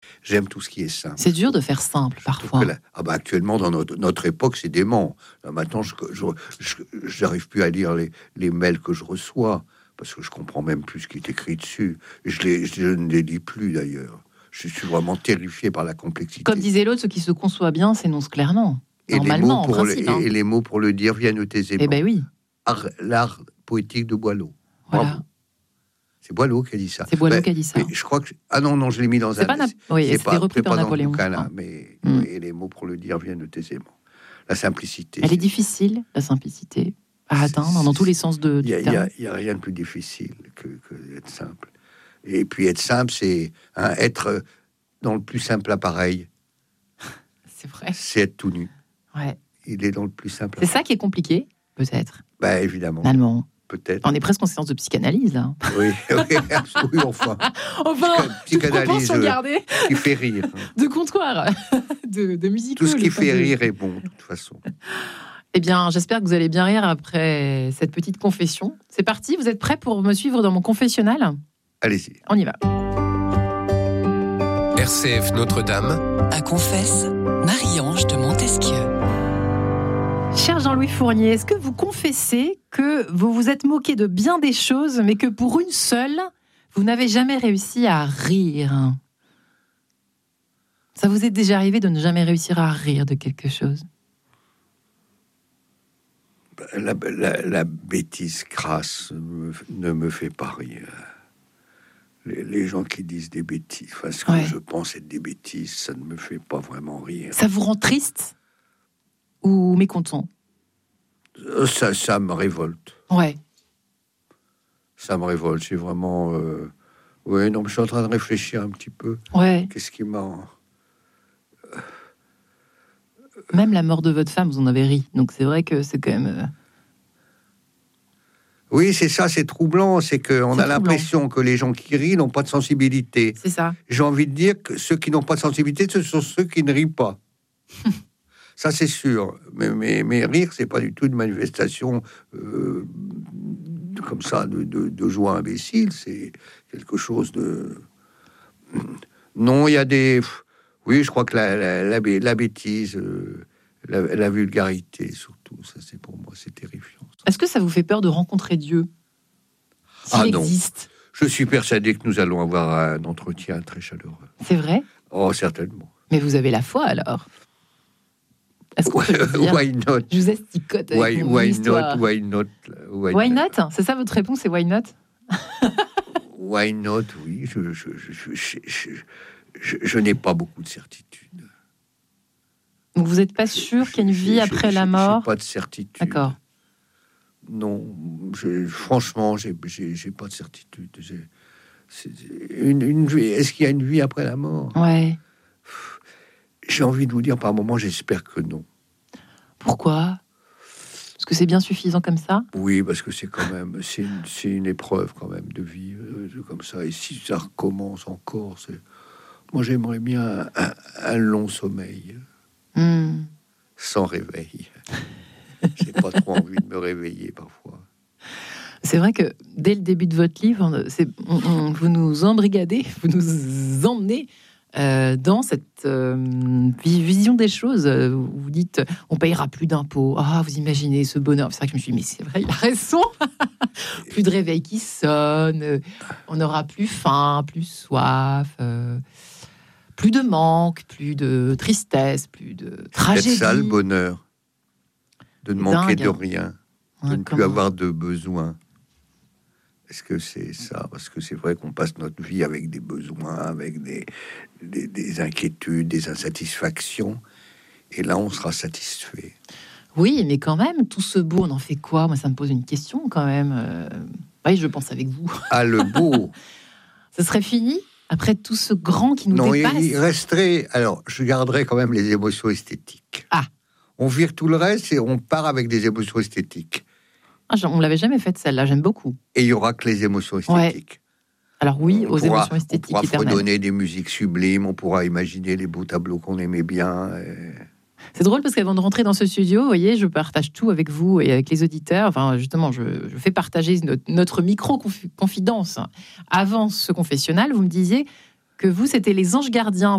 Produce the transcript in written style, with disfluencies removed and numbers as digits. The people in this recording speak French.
J'aime tout ce qui est simple. C'est dur de faire simple, parfois. Actuellement, dans notre époque, c'est dément. Là, maintenant, je n'arrive plus à lire les mails que je reçois, parce que je comprends même plus ce qui est écrit dessus. Je ne les lis plus, d'ailleurs. Je suis vraiment terrifié par la complexité. Comme disait l'autre, ce qui se conçoit bien s'énonce clairement. Normalement, en principe. Et les mots pour le dire viennent aisément. Eh ben oui. L'art poétique de Boileau. Voilà. Bravo. C'est Boileau qui a dit ça. C'est Boileau qui a dit ça. Je crois que... Ah non, je l'ai mis dans un... Oui, c'était repris par Napoléon. Mais les mots pour le dire viennent aisément. La simplicité. Elle est difficile, la simplicité, à atteindre dans tous les sens du terme. Il n'y a rien de plus difficile que d'être simple. Et puis être simple, c'est être dans le plus simple appareil. C'est vrai. C'est être tout nu. Ouais. Il est dans le plus simple appareil. C'est ça qui est compliqué, peut-être. Évidemment. Finalement. Peut-être. On est presque en séance de psychanalyse, là. Oui, enfin. Psychanalyse qui fait rire. De comptoir, de musique. Tout ce qui fait rire est bon, de toute façon. Eh bien, j'espère que vous allez bien rire après cette petite confession. C'est parti, vous êtes prêts pour me suivre dans mon confessionnal ? Allez-y. On y va. RCF Notre-Dame. À confesse, Marie-Ange de Montesquieu. Cher Jean-Louis Fournier, est-ce que vous confessez que vous vous êtes moqué de bien des choses, mais que pour une seule, vous n'avez jamais réussi à rire ? Ça vous est déjà arrivé de ne jamais réussir à rire de quelque chose ? La bêtise crasse ne me fait pas rire. Les gens qui disent des bêtises, ce que je pense être des bêtises, ça ne me fait pas vraiment rire. Ça vous rend triste ? Ou mécontent? Ça me révolte. Ouais. Ça me révolte. C'est vraiment... je suis en train de réfléchir un petit peu. Ouais. Qu'est-ce qui m'a... Même la mort de votre femme, vous en avez ri. Donc c'est vrai que c'est quand même... Oui, c'est ça, c'est troublant. C'est qu'on a l'impression que les gens qui rient n'ont pas de sensibilité. C'est ça. J'ai envie de dire que ceux qui n'ont pas de sensibilité, ce sont ceux qui ne rient pas. Ça, c'est sûr. Mais rire, c'est pas du tout une manifestation comme ça de joie imbécile. C'est quelque chose de... Non, il y a des... Oui, je crois que la bêtise, la vulgarité, surtout, ça, c'est pour moi, c'est terrifiant. Est-ce que ça vous fait peur de rencontrer Dieu ? S'il existe ? Je suis persuadé que nous allons avoir un entretien très chaleureux. C'est vrai ? Oh, certainement. Mais vous avez la foi, alors ? Est-ce qu'on peut le dire ? Why not ? Je vous asticote avec mon histoire. Why not ? Why not ? C'est ça votre réponse, c'est why not ? Why not ? Oui, je n'ai pas beaucoup de certitude. Donc vous n'êtes pas sûr qu'il y a une vie après la mort ? Je n'ai pas de certitude. D'accord. Non, franchement, j'ai pas de certitude. Une vie. Est-ce qu'il y a une vie après la mort ? Ouais. J'ai envie de vous dire par moment, j'espère que non. Pourquoi ? Parce que c'est bien suffisant comme ça ? Oui, parce que c'est quand même, c'est une épreuve quand même de vivre comme ça. Et si ça recommence encore, moi j'aimerais bien un long sommeil, sans réveil. J'ai pas trop envie de me réveiller parfois. C'est vrai que dès le début de votre livre, vous nous embrigadez, vous nous emmenez dans cette vision des choses. Vous dites, on payera plus d'impôts. Ah, vous imaginez ce bonheur. C'est vrai que je me suis dit, mais c'est vrai, il a raison. Plus de réveil qui sonne. On n'aura plus faim, plus soif. Plus de manque, plus de tristesse, plus de tragédie. C'est ça le bonheur. De ne manquer de rien. De ne plus avoir de besoin. Est-ce que c'est ça ? Parce que c'est vrai qu'on passe notre vie avec des besoins, avec des inquiétudes, des insatisfactions. Et là, on sera satisfait. Oui, mais quand même, tout ce beau, on en fait quoi ? Moi, ça me pose une question quand même. Oui, je pense avec vous. Ah, le beau. Ce serait fini ? Après tout ce grand qui nous dépasse ? Non, il resterait... Alors, je garderais quand même les émotions esthétiques. Ah. On vire tout le reste et on part avec des émotions esthétiques. Ah, on ne l'avait jamais faite, celle-là, j'aime beaucoup. Et il y aura que les émotions esthétiques. Ouais. Alors oui, émotions esthétiques. On pourra fredonner des musiques sublimes, on pourra imaginer les beaux tableaux qu'on aimait bien. C'est drôle parce qu'avant de rentrer dans ce studio, vous voyez, je partage tout avec vous et avec les auditeurs. Enfin, justement, je fais partager notre micro-confidence. Avant ce confessionnal, vous me disiez que vous, c'était les anges gardiens.